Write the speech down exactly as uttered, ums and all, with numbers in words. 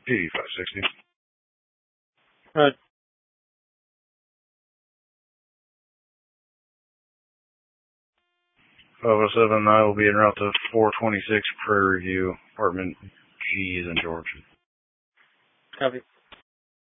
eighty-five sixty. Right. five oh seven, I will be en route to four twenty-six Prairie View, apartment G is in Georgia. Copy.